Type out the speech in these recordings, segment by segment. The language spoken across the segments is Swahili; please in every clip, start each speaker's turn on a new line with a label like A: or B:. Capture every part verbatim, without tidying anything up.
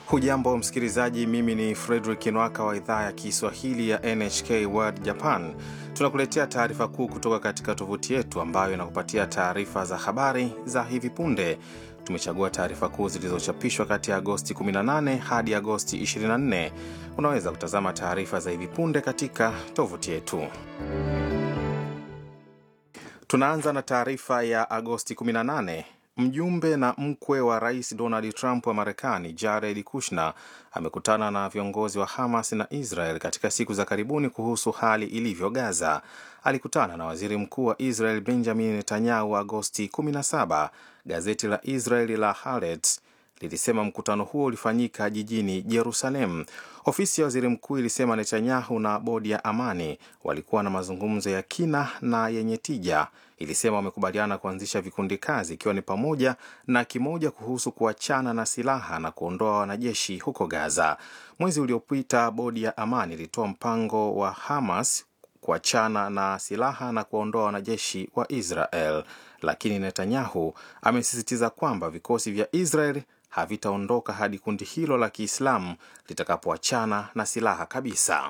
A: Hujambo msikilizaji, mimi ni Frederick Nwaka wa idhaa ya Kiswahili ya N H K World Japan. Tunakuletea taarifa kuu kutoka katika tovuti yetu ambayo inakupatia taarifa za habari za hivi punde. Tumechagua taarifa kuu zilizochapishwa kati ya Agosti kumi na nane hadi Agosti ishirini na nne. Unaweza kutazama taarifa za hivi punde katika tovuti yetu. Tunaanza na taarifa ya Agosti kumi na nane. Mjumbe na mkwe wa Rais Donald Trump wa Marekani, Jared Kushner, amekutana na viongozi wa Hamas na Israel katika siku za karibuni kuhusu hali ilivyo Gaza. Alikutana na Waziri Mkuu wa Israel Benjamin Netanyahu Agosti kumi na saba. Gazeti la Israeli la Haaretz lilisema mkutano huo ulifanyika jijini Jerusalem. Ofisi ya Waziri Mkuu ilisema Netanyahu na bodi ya amani walikuwa na mazungumzo ya kina na yenye tija. Ilisema wamekubaliana kuanzisha vikundi kazi, ikiwa ni pamoja na kimoja kuhusu kuachana na silaha na kuondoa wanajeshi huko Gaza. Mwezi uliopita bodi ya amani ilitoa mpango wa Hamas kuachana na silaha na kuondoa wanajeshi wa Israel, lakini Netanyahu amesisitiza kwamba vikosi vya Israel havitaondoka hadi kundi hilo la Kiislamu litakapoachana na silaha kabisa.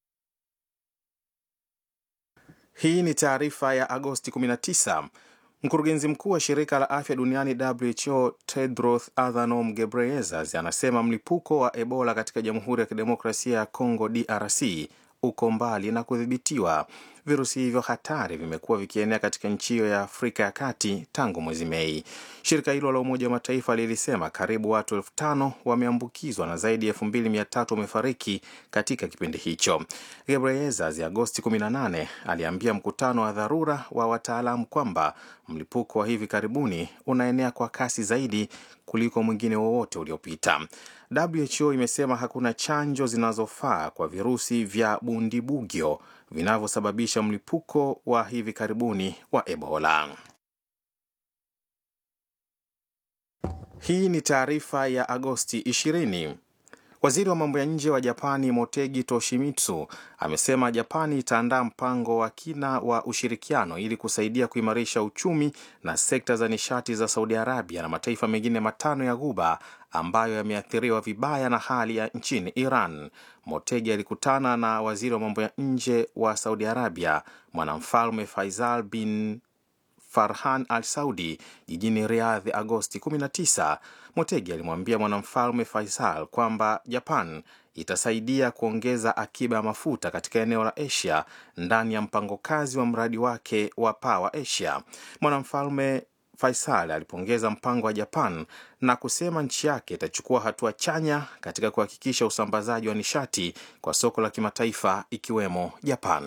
A: Hii ni taarifa ya Agosti kumi na tisa. Mkurugenzi mkuu wa shirika la afya duniani W H O Tedros Adhanom Ghebreyesus anasema mlipuko wa Ebola katika Jamhuri ya Kidemokrasia ya Kongo D R C uko mbali na kudhibitiwa. Virusi hivyo hatari vimekuwa vikienea katika nchi hiyo ya Afrika ya Kati tangu mwezi Mei. Shirika hilo la Umoja wa Mataifa lilisema karibu watu elfu tano wameambukizwa na zaidi ya elfu mbili mia tatu wamefariki katika kipindi hicho. Ghebreyesus Agosti kumi na nane aliambia mkutano wa dharura wa wataalamu kwamba mlipuko wa hivi karibuni unaenea kwa kasi zaidi kuliko mwingine wowote uliopita. W H O imesema hakuna chanjo zinazofaa kwa virusi vya Bundibugyo vinavyosababisha mlipuko wa hivi karibuni wa Ebola. Hii ni taarifa ya Agosti ishirini. Waziri wa mambo ya nje wa Japani Motegi Toshimitsu amesema Japani itaandaa mpango wa kina wa ushirikiano ili kusaidia kuimarisha uchumi na sekta za nishati za Saudi Arabia na mataifa mengine matano ya Ghuba ambayo yameathiriwa vibaya na hali ya nchini Iran. Motegi alikutana na waziri wa mambo ya nje wa Saudi Arabia, Mwanamfalme Faisal bin Farhan Al Saudi jijini Riyadh Agosti kumi na tisa. Motegi alimwambia Mwanamfalme Faisal kwamba Japan itasaidia kuongeza akiba ya mafuta katika eneo la Asia ndani ya mpango kazi wa mradi wake wa Power Asia. Mwanamfalme Faisal alipongeza mpango wa Japan na kusema nchi yake itachukua hatua chanya katika kuhakikisha usambazaji wa nishati kwa soko la kimataifa ikiwemo Japan.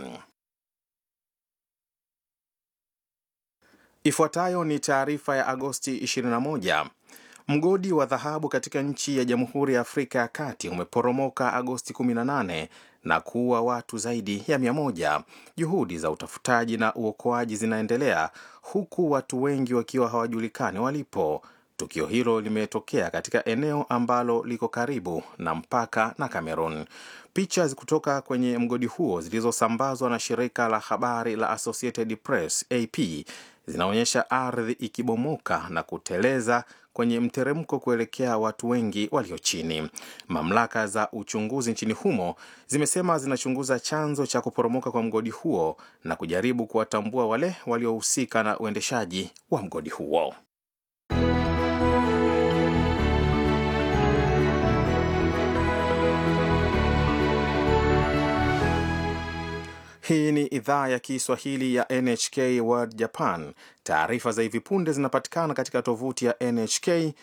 A: Ifuatayo ni taarifa ya Agosti ishirini na moja. Mgodi wa dhahabu katika nchi ya Jamhuri ya Afrika ya Kati umeporomoka Agosti kumi na nane na kuua watu zaidi ya mia moja. Juhudi za utafutaji na uokoaji zinaendelea huku watu wengi wakiwa hawajulikani walipo. Tukio hilo limetokea katika eneo ambalo liko karibu na mpaka na Cameroon. Picha kutoka kwenye mgodi huo zilizosambazwa na shirika la habari la Associated Press A P zinaonyesha ardhi ikibomoka na kuteleza kwenye mteremko kuelekea watu wengi walio chini. Mamlaka za uchunguzi nchini humo zimesema zinachunguza chanzo cha kuporomoka kwa mgodi huo na kujaribu kuwatambua wale waliohusika na uendeshaji wa mgodi huo. Hii ni idhaa ya Kiswahili ya N H K World Japan. Taarifa za hivi punde zinapatikana katika tovuti ya N H K